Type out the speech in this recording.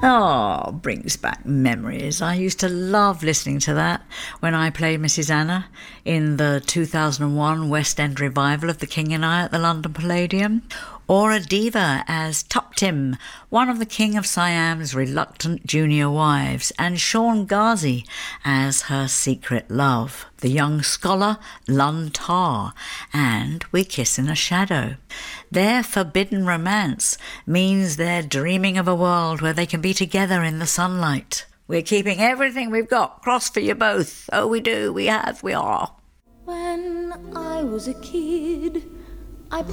Oh, brings back memories. I used to love listening to that when I played Mrs. Anna in the 2001 West End revival of The King and I at the London Palladium. Or a diva as Tup Tim, one of the King of Siam's reluctant junior wives, and Sean Ghazi as her secret love, the young scholar Lun Tar, and We Kiss in a Shadow. Their forbidden romance means they're dreaming of a world where they can be together in the sunlight. We're keeping everything we've got, cross for you both. Oh, we do, we are. When I was a kid, I